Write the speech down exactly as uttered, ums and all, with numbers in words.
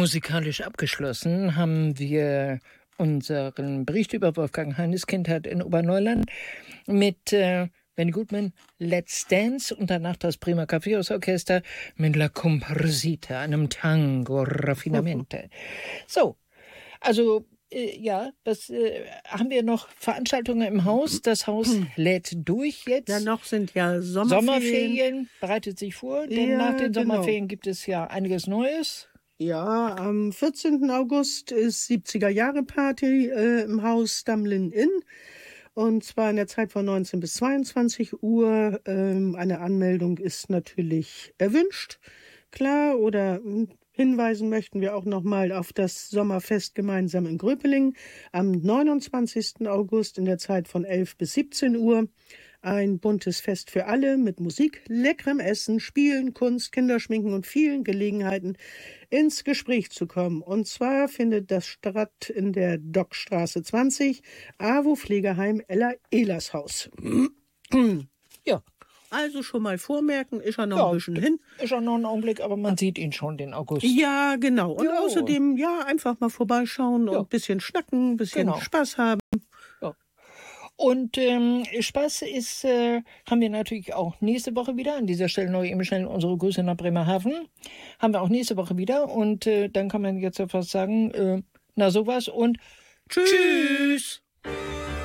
Musikalisch abgeschlossen haben wir unseren Bericht über Wolfgang Heines Kindheit in Oberneuland mit äh, Benny Goodman, Let's Dance und danach das Prima Kaffeehaus-Orchester mit La Composita, einem Tango Raffinamente. So, also äh, ja, das äh, haben wir noch Veranstaltungen im Haus. Das Haus lädt durch jetzt. Ja, noch sind ja Sommerferien. Sommerferien bereitet sich vor, denn Ja, nach den genau. Sommerferien gibt es ja einiges Neues. Ja, am vierzehnten August ist siebziger-Jahre-Party äh, im Haus Damlin Inn. Und zwar in der Zeit von neunzehn bis zweiundzwanzig Uhr. Ähm, eine Anmeldung ist natürlich erwünscht, klar. Oder mh, hinweisen möchten wir auch nochmal auf das Sommerfest gemeinsam in Gröpeling am neunundzwanzigsten August in der Zeit von elf bis siebzehn Uhr. Ein buntes Fest für alle mit Musik, leckerem Essen, Spielen, Kunst, Kinderschminken und vielen Gelegenheiten ins Gespräch zu kommen. Und zwar findet das statt in der Dockstraße zwanzig, AWO Pflegeheim Ella Ehlers Haus. Ja. Also schon mal vormerken, ist er noch Ja, ein bisschen hin. Ist ja noch ein Augenblick, aber man sieht ihn schon, den August. Ja, genau. Und Jo. außerdem, ja, einfach mal vorbeischauen und Ja. ein bisschen schnacken, ein bisschen Genau. Spaß haben. Und ähm, Spaß ist, äh, haben wir natürlich auch nächste Woche wieder. An dieser Stelle noch eben schnell unsere Grüße nach Bremerhaven. Haben wir auch nächste Woche wieder. Und äh, dann kann man jetzt ja fast sagen, äh, na sowas und tschüss.